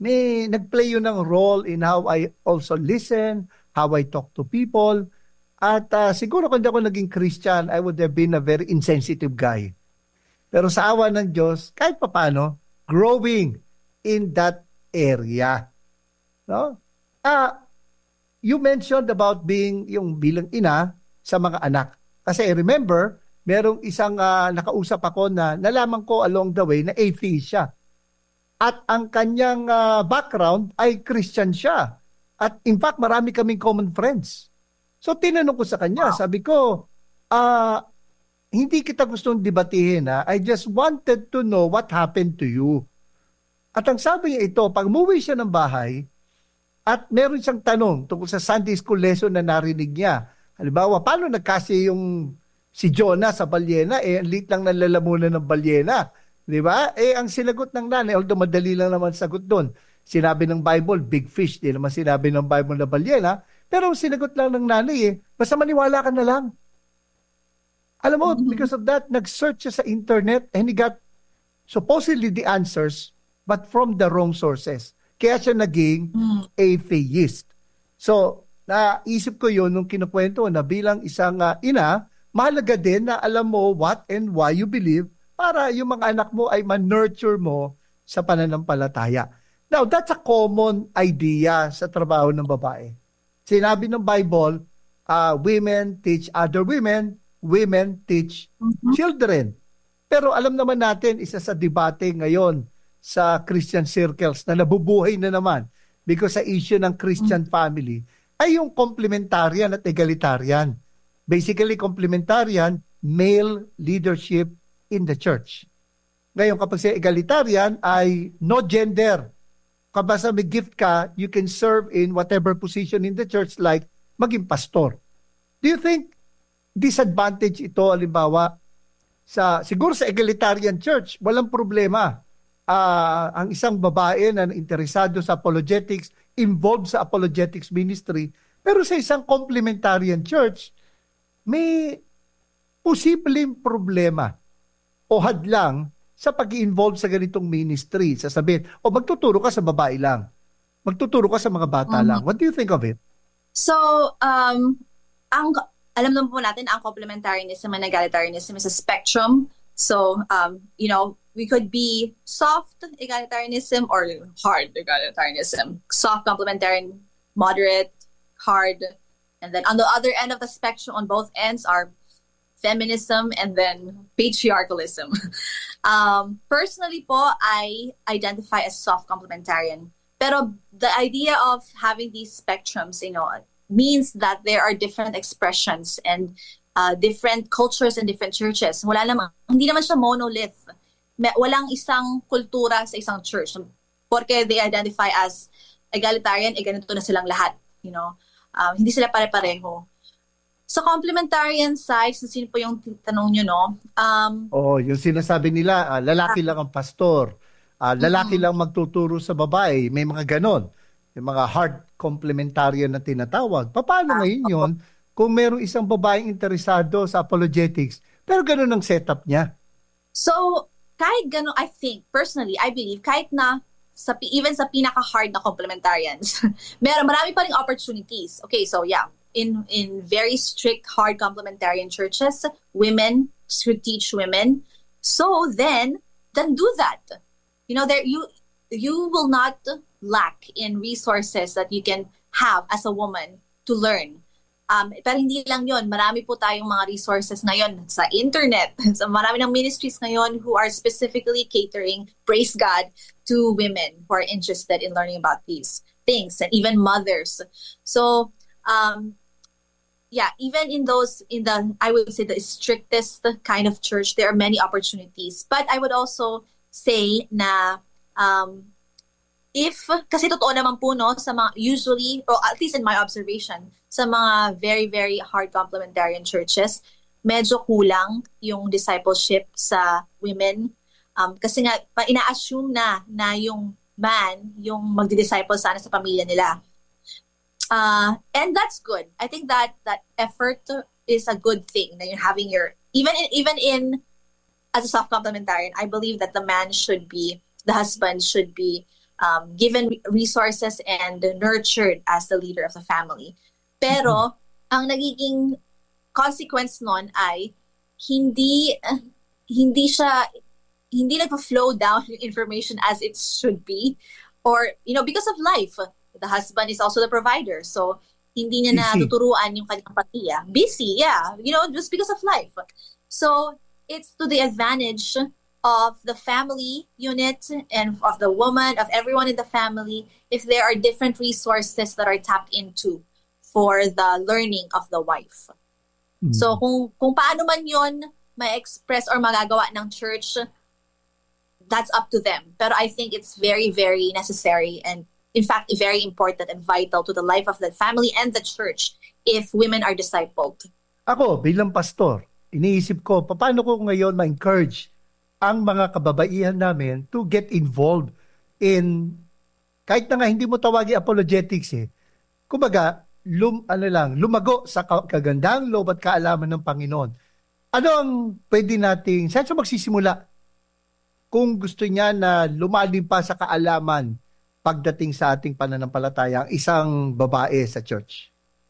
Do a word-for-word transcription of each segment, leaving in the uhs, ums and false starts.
may nag-play yun ng role in how I also listen, how I talk to people. At ah, siguro kung di ako naging Christian, I would have been a very insensitive guy. Pero sa awa ng Diyos, kahit papano, growing in that area. No? Ah, you mentioned about being yung bilang ina sa mga anak. Kasi I remember, merong isang ah, nakausap ako na nalaman ko along the way na atheist siya. At ang kanyang ah, background ay Christian siya. At in fact, marami kaming common friends. So tinanong ko sa kanya, Wow. sabi ko, ah, hindi kita gustong debatihin ha. I just wanted to know what happened to you. At ang sabi niya ito, pag umuwi siya ng bahay, at meron siyang tanong tungkol sa Sunday school lesson na narinig niya. Halimbawa, paano nagkasi yung si Jonah sa balyena? Eh, ang liit lang ng lalamunan ng balyena. Di ba? Eh, ang sinagot ng nanay, although madali lang naman sagot doon. Sinabi ng Bible, big fish. Di naman sinabi ng Bible na balyena. Pero ang sinagot lang ng nanay eh, basta maniwala ka na lang. Alam mo, Mhm. because of that, nag-search siya sa internet and he got supposedly the answers but from the wrong sources. Kaya siya naging Mm. atheist. So, naisip ko yun nung kinukwento na bilang isang ah, ina, mahalaga din na alam mo what and why you believe para yung mga anak mo ay man-nurture mo sa pananampalataya. Now, that's a common idea sa trabaho ng babae. Sinabi ng Bible, ah, women teach other women, women teach Mhm. children. Pero alam naman natin, isa sa debate ngayon sa Christian circles na nabubuhay na naman because sa issue ng Mm. Christian family ay yung complementarian at egalitarian. Basically, complementarian, male leadership in the church. Ngayon, kapag sa egalitarian ay no gender. Kapag may gift ka, you can serve in whatever position in the church like maging pastor. Do you think disadvantage ito, alimbawa, sa siguro sa egalitarian church, walang problema. Ah, ang isang babae na interesado sa apologetics, involved sa apologetics ministry, pero sa isang complementarian church, may posibleng problema o hadlang sa pag-involve sa ganitong ministry. Sasabihin, o magtuturo ka sa babae lang. Magtuturo ka sa mga bata lang. Mhm. What do you think of it? So, um, ang, alam naman po natin, ang complementarianism and egalitarianism is a spectrum. So, um, you know, we could be soft egalitarianism or hard egalitarianism. Soft complementarian, moderate, hard. And then on the other end of the spectrum, on both ends, are feminism and then patriarchalism. um, personally po, I identify as soft complementarian. Pero the idea of having these spectrums, you know, means that there are different expressions and uh, different cultures and different churches. Wala naman, hindi naman siya monolith. May, walang isang kultura sa isang church. Porque they identify as egalitarian, eh ganito na silang lahat. You know, um, hindi sila pare-pareho. Sa complementarian side, so sino po yung tanong nyo, no? Um, Oh, yung sinasabi nila, ah, lalaki lang ang pastor. Ah, lalaki mm-mm. lang magtuturo sa babae. May mga ganon. Yung mga hard complementarian na tinatawag. Paano Ah, ngayon opo. yun kung merong isang babaeng interesado sa apologetics, pero ganon ang setup niya? So, kahit gano'n, I think, personally, I believe, kahit na, sa, pi- even sa pinaka-hard na complementarians, meron, marami pa ring opportunities. Okay, so yeah, in in very strict, hard complementarian churches, women should teach women. So then, then do that. You know, there you you will not lack in resources that you can have as a woman to learn. Um, pero hindi lang yon, marami po tayong mga resources ngayon sa internet. So marami ng ministries ngayon who are specifically catering, praise God, to women who are interested in learning about these things, and even mothers. So, um, yeah, even in those, in the, I would say the strictest kind of church, there are many opportunities. But I would also say na, um, if, kasi totoo naman po, no, sa mga, usually, or at least in my observation, sa mga very, very hard complementarian churches, medyo kulang yung discipleship sa women. Um, kasi nga, pa- ina-assume na, na yung man, yung magdi-disciple sana sa pamilya nila. Uh, and that's good. I think that that effort is a good thing, that you're having your, even in, even in, as a soft complementarian, I believe that the man should be, the husband should be um, given resources and nurtured as the leader of the family. Pero, ang nagiging consequence nun ay hindi uh, hindi siya hindi nagpa-flow down yung information as it should be, or you know, because of life, the husband is also the provider, so hindi niya na Busy. tuturuan yung kanyang pamilya. Busy, yeah, you know, just because of life. So it's to the advantage of the family unit and of the woman, of everyone in the family, if there are different resources that are tapped into for the learning of the wife. Mm. So kung kung paano man yon ma-express or magagawa ng church, that's up to them. Pero I think it's very, very necessary and in fact very important and vital to the life of the family and the church if women are discipled. Ako, bilang pastor, iniisip ko, paano ko ngayon ma-encourage ang mga kababaihan namin to get involved in, kahit na nga hindi mo tawagin apologetics eh, kumbaga, lum, ano lang, lumago sa kagandang loob at kaalaman ng Panginoon. Ano ang pwede nating, saan siya magsisimula kung gusto niya na lumalim pa sa kaalaman pagdating sa ating pananampalataya ang isang babae sa church?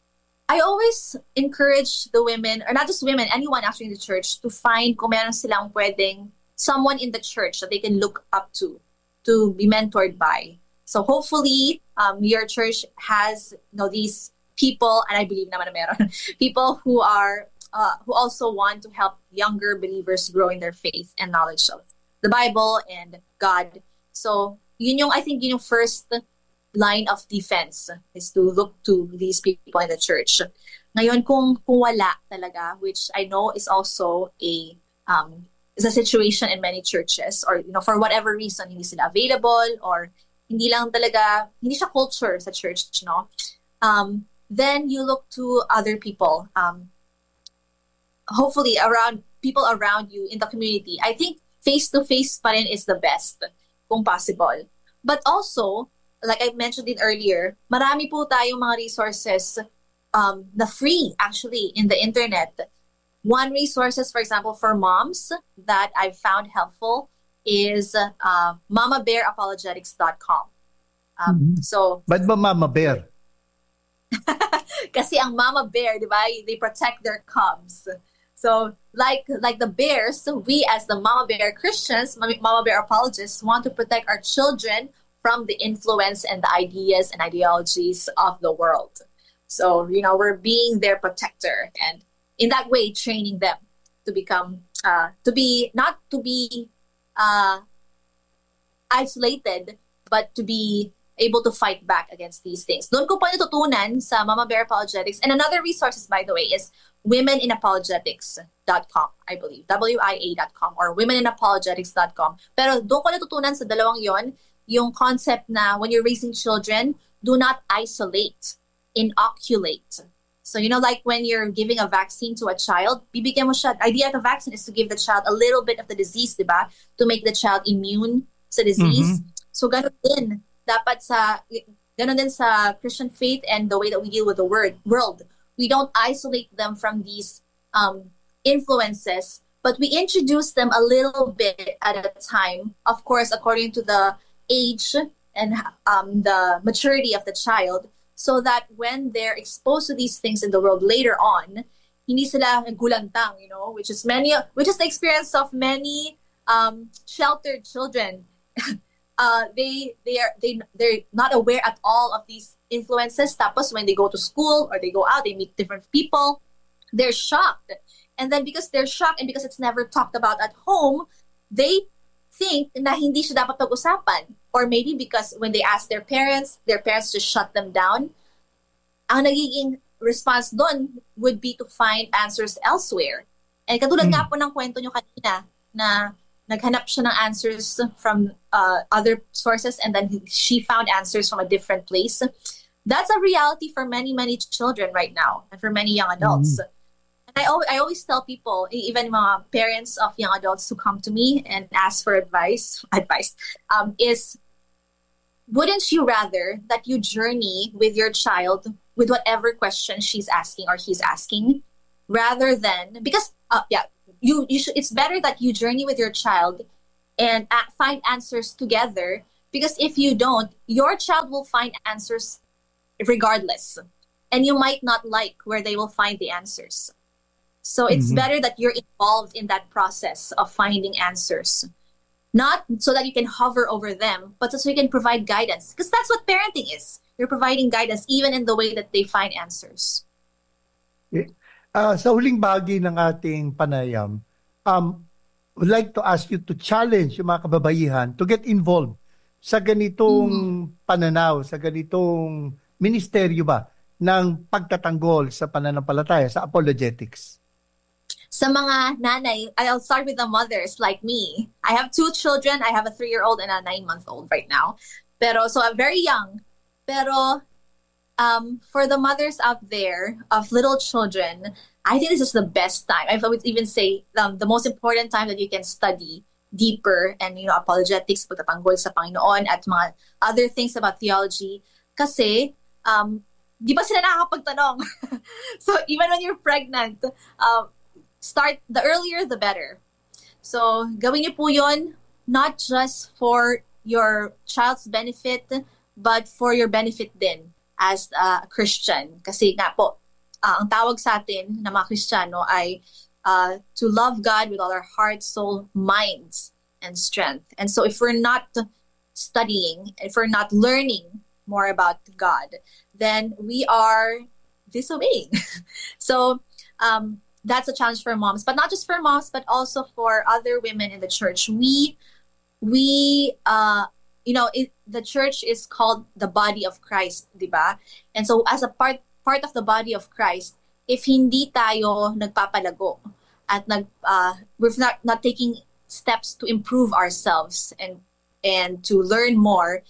I always encourage the women, or not just women, anyone actually in the church, to find kung meron silang pwedeng someone in the church that they can look up to, to be mentored by. So hopefully, um, your church has, you know, these people, and I believe naman na meron, people who are, uh, who also want to help younger believers grow in their faith and knowledge of the Bible and God. So, yun yung, I think yun yung first line of defense is to look to these people in the church. Ngayon, kung, kung wala talaga, which I know is also a, um, is a situation in many churches, or, you know, for whatever reason, hindi sila available, or hindi lang talaga, hindi siya culture sa church, no? Um, then you look to other people, um, hopefully around, people around you in the community. I think face-to-face pa rin is the best, kung possible. But also, like I mentioned it earlier, marami po tayong mga resources um, na free, actually, in the internet. One resources, for example, for moms that I've found helpful is uh, mama bear apologetics dot com. Um, Mm-hmm. So, Ba't ba Mama Bear? kasi ang mama bear, di ba, they protect their cubs. So, like like the bears, we as the Mama Bear Christians, Mama Bear apologists, want to protect our children from the influence and the ideas and ideologies of the world. So, you know, we're being their protector, and in that way, training them to become, uh, to be, not to be uh, isolated, but to be able to fight back against these things. Doon ko pa natutunan sa Mama Bear Apologetics. And another resources, by the way, is women in apologetics dot com, I believe. W I A dot com or women in apologetics dot com. Pero doon ko natutunan sa dalawang yon yung concept na when you're raising children, do not isolate, inoculate. So, you know, like when you're giving a vaccine to a child, bibigyan mo siya, idea of the vaccine is to give the child a little bit of the disease, di ba? To make the child immune sa disease. Mm-hmm. So, ganun din. Dapat sa, ganun din sa Christian faith and the way that we deal with the word, world. We don't isolate them from these um, influences, but we introduce them a little bit at a time, of course, according to the age and um, the maturity of the child, so that when they're exposed to these things in the world later on, hindi sila gulantang, you know, which is many, which is the experience of many um, sheltered children. uh, they they are they they're not aware at all of these influences. Tapos when they go to school or they go out, they meet different people, they're shocked. And then because they're shocked and because it's never talked about at home, they think na hindi siya dapat pag-usapan. Or maybe because when they ask their parents, their parents just shut them down. Ang nagiging response doon would be to find answers elsewhere. And katulad Mm. nga po ng kwento nyo kanina na naghanap siya ng answers from uh, other sources and then she found answers from a different place. That's a reality for many, many children right now and for many young adults. Mm. And I, al- I always tell people, e- even mga parents of young adults who come to me and ask for advice, advice, um, is wouldn't you rather that you journey with your child with whatever question she's asking or he's asking, rather than, because, uh, yeah, you, you should, it's better that you journey with your child and uh, find answers together Because if you don't, your child will find answers regardless. And you might not like where they will find the answers. So it's Mhm. better that you're involved in that process of finding answers. Not so that you can hover over them, but so you can provide guidance. Because that's what parenting is. You're providing guidance even in the way that they find answers. Eh, ah, sa huling bahagi ng ating panayam, um, would like to ask you to challenge yung mga kababaihan to get involved sa ganitong Mhm. pananaw, sa ganitong ministeryo ba ng pagtatanggol sa pananampalataya, sa apologetics. Sa mga nanay, I'll start with the mothers like me. I have two children. I have a three-year-old and a nine-month-old right now. Pero, so I'm very young. Pero, um, for the mothers out there of little children, I think this is the best time. I would even say um, the most important time that you can study deeper and, you know, apologetics, pagtatanggol sa Panginoon at mga other things about theology. Kasi, um, di ba sila nakakapagtanong? So, even when you're pregnant, um, start, the earlier the better. So, gawin niyo po yun, not just for your child's benefit, but for your benefit din as a Christian. Kasi nga po, uh, ang tawag sa atin na mga Kristiyano ay uh, to love God with all our heart, soul, minds, and strength. And so if we're not studying, if we're not learning more about God, then we are disobeying. So, um, that's a challenge for moms, but not just for moms, but also for other women in the church. We, we, uh, you know, it, the church is called the body of Christ, di ba? And so, as a part part of the body of Christ, if hindi tayo nagpapalago at nag, uh, we're not not taking steps to improve ourselves and and to learn more,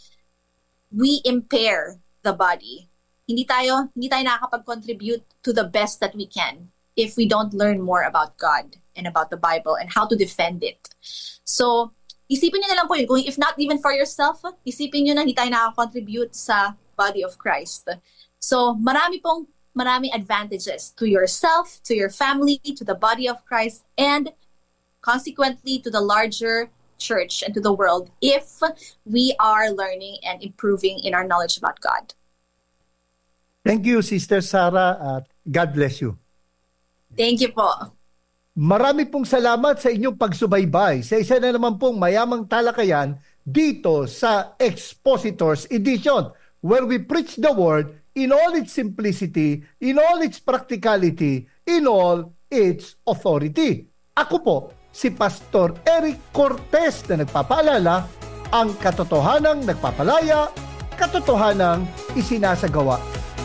we impair the body. Hindi tayo hindi tayo nakakapag-contribute to the best that we can if we don't learn more about God and about the Bible and how to defend it. So, isipin nyo na lang po yun. Kung if not even for yourself, isipin nyo na hindi tayo nakaka-contribute sa body of Christ. So, marami pong, maraming advantages to yourself, to your family, to the body of Christ, and consequently to the larger church and to the world if we are learning and improving in our knowledge about God. Thank you, Sister Sarah, at God bless you. Thank you po. Marami pong salamat sa inyong pagsubaybay sa isa na naman pong mayamang talakayan dito sa Expositors Edition, where we preach the Word in all its simplicity, in all its practicality, in all its authority. Ako po, si Pastor Eric Cortez na nagpapaalala, ang katotohanang nagpapalaya, katotohanang isinasagawa.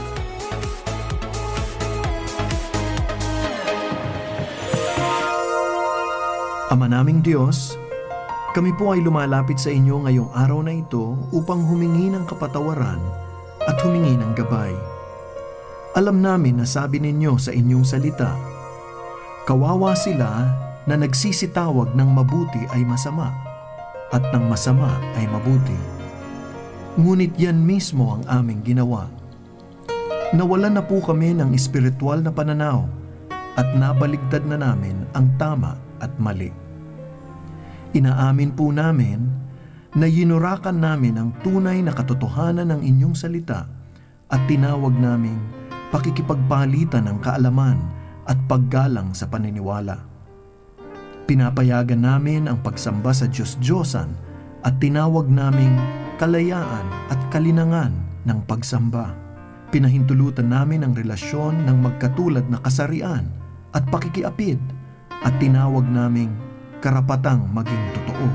Ama naming Diyos, kami po ay lumalapit sa inyo ngayong araw na ito upang humingi ng kapatawaran at humingi ng gabay. Alam namin na sabi ninyo sa inyong salita, kawawa sila na nagsisitawag ng mabuti ay masama at ng masama ay mabuti. Ngunit yan mismo ang aming ginawa. Nawalan na po kami ng espiritual na pananaw at nabaligtad na namin ang tama at mali. Inaamin po namin na yinurakan namin ang tunay na katotohanan ng inyong salita at tinawag naming pakikipagpalitan ng kaalaman at paggalang sa paniniwala. Pinapayagan namin ang pagsamba sa Diyos-Diyosan at tinawag naming kalayaan at kalinangan ng pagsamba. Pinahintulutan namin ang relasyon ng magkatulad na kasarian at pakikiapid at tinawag naming karapatang maging totoo.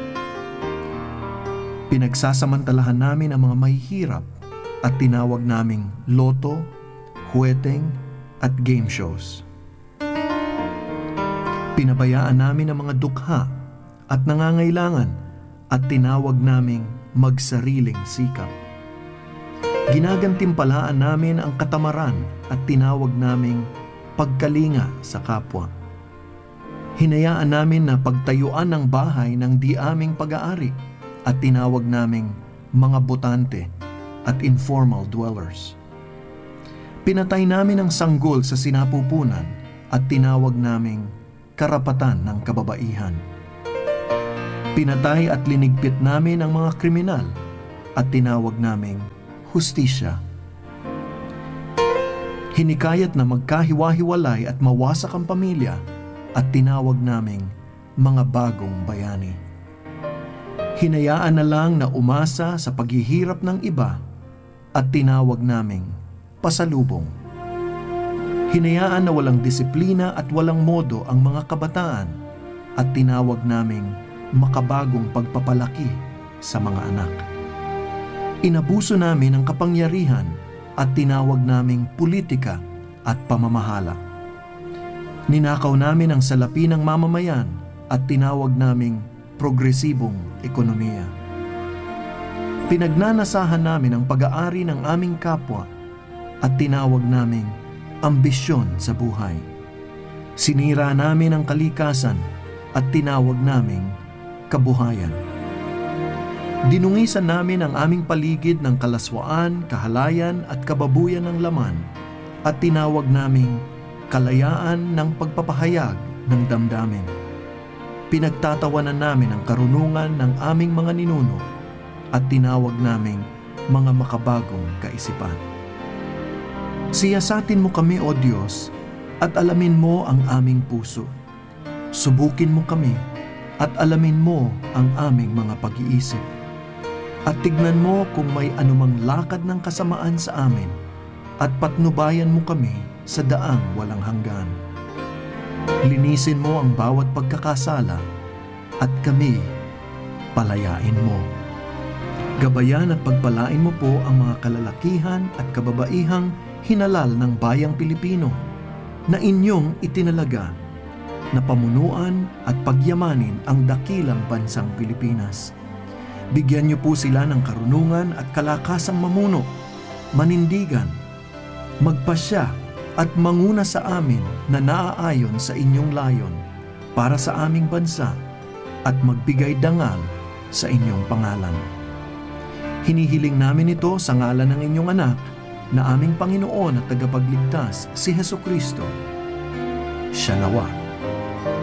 Pinagsasamantalahan namin ang mga mahihirap at tinawag naming loto, huweteng at game shows. Pinabayaan namin ang mga dukha at nangangailangan at tinawag naming magsariling sikap. Ginagantimpalaan namin ang katamaran at tinawag naming pagkalinga sa kapwa. Hinayaan namin na pagtayuan ng bahay ng di aming pag-aari at tinawag naming mga botante at informal dwellers. Pinatay namin ang sanggol sa sinapupunan at tinawag naming karapatan ng kababaihan. Pinatay at linigpit namin ang mga kriminal at tinawag naming hustisya. Hinikayat na magkahiwa-hiwalay at mawasak ang pamilya at tinawag naming mga bagong bayani. Hinayaan na lang na umasa sa paghihirap ng iba at tinawag naming pasalubong. Hinayaan na walang disiplina at walang modo ang mga kabataan at tinawag naming makabagong pagpapalaki sa mga anak. Inabuso namin ang kapangyarihan at tinawag naming politika at pamamahala. Ninakaw namin ang salapi ng mamamayan at tinawag naming progresibong ekonomiya. Pinagnanasahan namin ang pag-aari ng aming kapwa at tinawag naming ambisyon sa buhay. Sinira namin ang kalikasan at tinawag naming kabuhayan. Dinungisan namin ang aming paligid ng kalaswaan, kahalayan at kababuyan ng laman at tinawag naming kalayaan ng pagpapahayag ng damdamin. Pinagtatawanan namin ang karunungan ng aming mga ninuno at tinawag naming mga makabagong kaisipan. Siyasatin mo kami, O Diyos, at alamin mo ang aming puso. Subukin mo kami at alamin mo ang aming mga pag-iisip. At tignan mo kung may anumang lakad ng kasamaan sa amin at patnubayan mo kami sa daang walang hanggan. Linisin mo ang bawat pagkakasala at kami palayain mo. Gabayan at pagpalain mo po ang mga kalalakihan at kababaihang hinalal ng bayang Pilipino na inyong itinalaga na pamunuan at pagyamanin ang dakilang bansang Pilipinas. Bigyan niyo po sila ng karunungan at kalakasang mamuno, manindigan, magpasya at manguna sa amin na naaayon sa inyong layon para sa aming bansa at magbigay dangal sa inyong pangalan. Hinihiling namin ito sa ngalan ng inyong anak na aming Panginoon at tagapagligtas si Hesukristo. Siya nawa.